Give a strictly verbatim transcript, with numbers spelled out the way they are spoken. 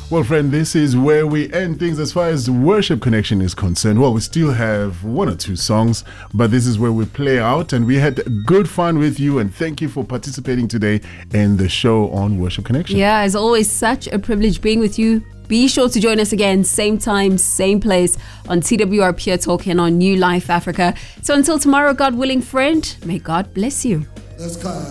Well, friend, this is where we end things as far as Worship Connection is concerned. Well, we still have one or two songs, but this is where we play out, and we had good fun with you, and thank you for participating today in the show on Worship Connection. Yeah, as always, such a privilege being with you. Be sure to join us again, same time, same place on T W R Pure Talk and on New Life Africa. So until tomorrow, God willing, friend, may God bless you. Let's go.